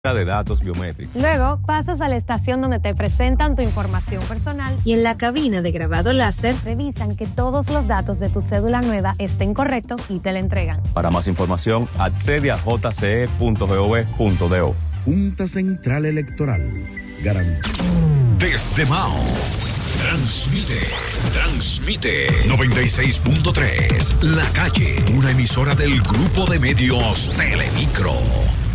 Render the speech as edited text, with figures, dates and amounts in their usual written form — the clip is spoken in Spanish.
de datos biométricos. Luego pasas a la estación donde te presentan tu información personal y en la cabina de grabado láser revisan que todos los datos de tu cédula nueva estén correctos y te la entregan. Para más información, accede a jce.gov.do. Junta Central Electoral. Garantía. Desde Mao. Transmite 96.3 La Calle, una emisora del grupo de medios Telemicro.